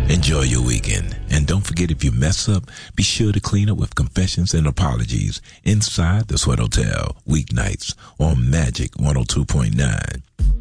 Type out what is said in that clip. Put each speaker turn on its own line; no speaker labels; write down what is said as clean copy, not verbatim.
Enjoy your weekend. And don't forget, if you mess up, be sure to clean up with confessions and apologies inside the Sweat Hotel, weeknights on Magic 102.9.